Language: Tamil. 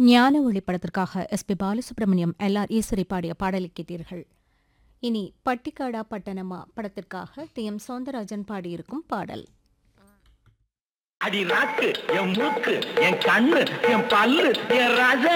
ஞான ஒளி படத்திற்காக எஸ்.பி. பாலசுப்ரமணியம் எல்.ஆர். ஈஸ்வரி பாடிய பாடலை கேட்டீர்கள். இனி பட்டிக்காடா பட்டணமா படத்திற்காக டி.எம். சௌந்தரராஜன் பாடியிருக்கும் பாடல். அடி நாக்கு, என் மூக்கு, என் கண்ணு, என் பல்லு, என் ராஜா